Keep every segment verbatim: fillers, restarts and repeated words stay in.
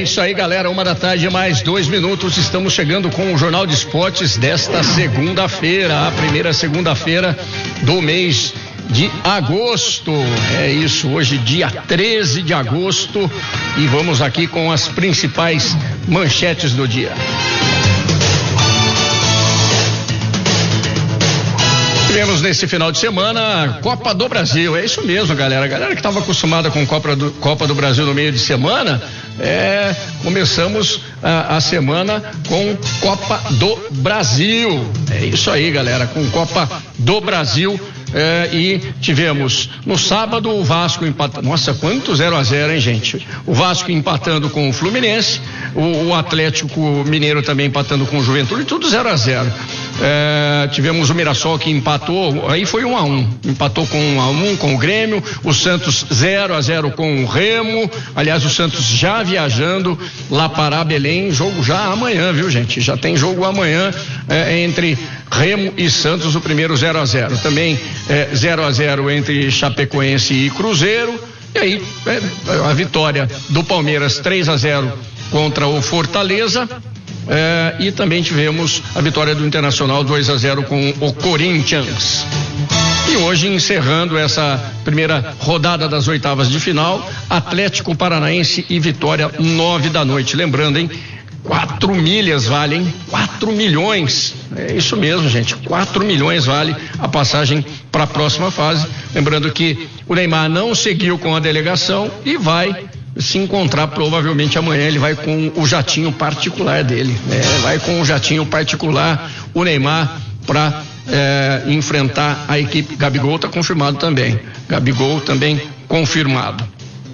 isso aí, galera, uma da tarde, mais dois minutos, estamos chegando com o Jornal de Esportes desta segunda-feira, a primeira segunda-feira do mês de agosto. É isso, hoje dia treze de agosto, e vamos aqui com as principais manchetes do dia. Tivemos nesse final de semana Copa do Brasil, é isso mesmo, galera. A galera que estava acostumada com Copa do, Copa do Brasil no meio de semana, é, começamos a, a semana com Copa do Brasil. É isso aí, galera, com Copa do Brasil. É, e tivemos no sábado o Vasco empatando. Nossa, quanto zero a zero, hein, gente? O Vasco empatando com o Fluminense, o, o Atlético Mineiro também empatando com o Juventude, tudo zero a zero. É, tivemos o Mirassol que empatou, aí foi um a um, empatou com um a um com o Grêmio, o Santos zero a zero com o Remo. Aliás, o Santos já viajando lá para Belém, jogo já amanhã, viu, gente? Já tem jogo amanhã é, entre Remo e Santos, o primeiro zero a zero. Também é, zero a zero entre Chapecoense e Cruzeiro. E aí é, a vitória do Palmeiras três a zero contra o Fortaleza. É, e também tivemos a vitória do Internacional dois a zero com o Corinthians. E hoje, encerrando essa primeira rodada das oitavas de final, Atlético Paranaense e Vitória, nove da noite. Lembrando, hein? Quatro milhas valem, quatro milhões. É isso mesmo, gente. Quatro milhões vale a passagem para a próxima fase. Lembrando que o Neymar não seguiu com a delegação e vai se encontrar provavelmente amanhã. Ele vai com o jatinho particular dele, né? Vai com o jatinho particular o Neymar para é, enfrentar a equipe. Gabigol está confirmado também. Gabigol também confirmado.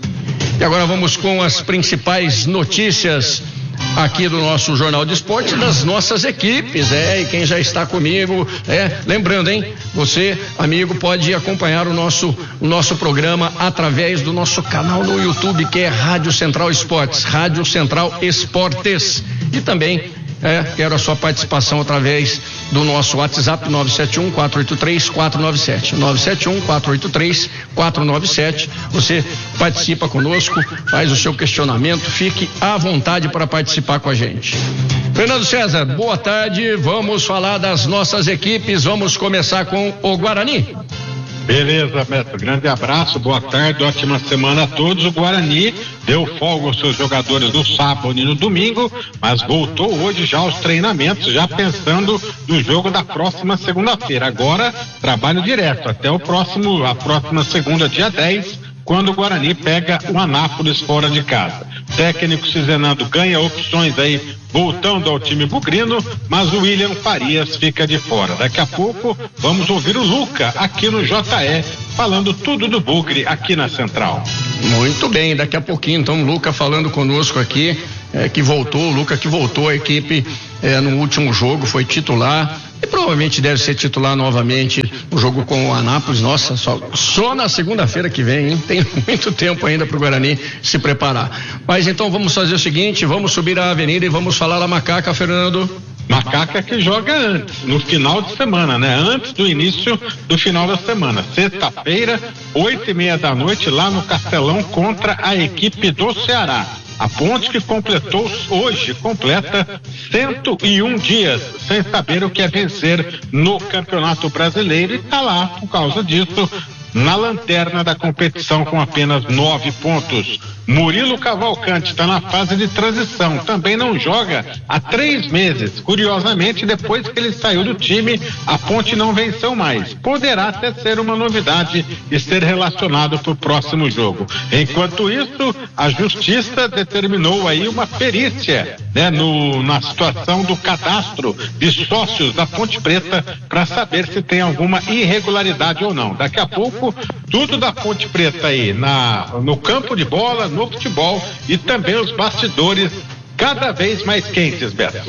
E agora vamos com as principais notícias aqui do nosso Jornal de Esporte, das nossas equipes, é, e quem já está comigo, é, lembrando, hein, você, amigo, pode acompanhar o nosso, o nosso programa através do nosso canal no YouTube, que é Rádio Central Esportes, Rádio Central Esportes, e também É, quero a sua participação através do nosso WhatsApp nove sete um, quatro oito três, quatro nove sete, nove sete um, quatro oito três, quatro nove sete. Você participa conosco, faz o seu questionamento, fique à vontade para participar com a gente. Fernando César, boa tarde, vamos falar das nossas equipes, vamos começar com o Guarani. Beleza, Beto, grande abraço, boa tarde, ótima semana a todos. O Guarani deu folga aos seus jogadores no sábado e no domingo, mas voltou hoje já aos treinamentos, já pensando no jogo da próxima segunda-feira. Agora, trabalho direto até o próximo, a próxima segunda, dia dez, quando o Guarani pega o Anápolis fora de casa. O técnico Cizenando ganha opções aí, voltando ao time bugrino, mas o William Farias fica de fora. Daqui a pouco vamos ouvir o Luca aqui no J E, falando tudo do Bugre aqui na Central. Muito bem, daqui a pouquinho então o Luca falando conosco aqui, é, que voltou, o Luca que voltou à equipe é, no último jogo, foi titular e provavelmente deve ser titular novamente no jogo com o Anápolis. Nossa, só, só na segunda-feira que vem, hein? Tem muito tempo ainda pro Guarani se preparar. Mas então vamos fazer o seguinte, vamos subir a avenida e vamos falar da Macaca, Fernando. Macaca que joga antes, no final de semana, né? Antes do início do final da semana. Sexta-feira, oito e meia da noite, lá no Castelão, contra a equipe do Ceará. A Ponte, que completou hoje, completa cento e um dias sem saber o que é vencer no Campeonato Brasileiro, e está lá, por causa disso, na lanterna da competição com apenas nove pontos. Murilo Cavalcante está na fase de transição, também não joga há três meses. Curiosamente, depois que ele saiu do time, a Ponte não venceu mais. Poderá até ser uma novidade e ser relacionado para o próximo jogo. Enquanto isso, a Justiça determinou aí uma perícia, né, no, na situação do cadastro de sócios da Ponte Preta, para saber se tem alguma irregularidade ou não. Daqui a pouco, tudo da Ponte Preta aí, na, no campo de bola, no futebol, e também os bastidores cada vez mais quentes, Beto.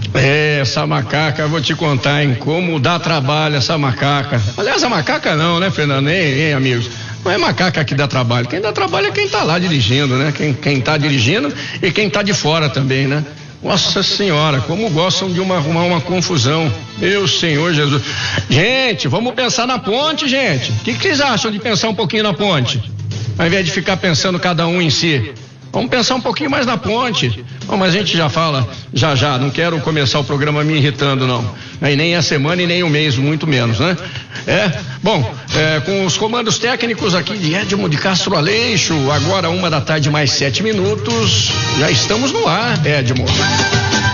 É, essa macaca, eu vou te contar, hein, como dá trabalho essa macaca. Aliás, a macaca não, né, Fernando? Hein, hein, amigos? Não é macaca que dá trabalho. Quem dá trabalho é quem tá lá dirigindo, né? Quem, quem tá dirigindo e quem tá de fora também, né? Nossa senhora, como gostam de uma, arrumar uma confusão. Meu Senhor Jesus. Gente, vamos pensar na ponte, gente. O que, que vocês acham de pensar um pouquinho na ponte? Ao invés de ficar pensando cada um em si. Vamos pensar um pouquinho mais na ponte. Bom, mas a gente já fala, já já, não quero começar o programa me irritando, não. E nem a semana e nem o mês, muito menos, né? É, bom, é, com os comandos técnicos aqui de Edmo de Castro Aleixo, agora uma da tarde mais sete minutos, já estamos no ar, Edmo.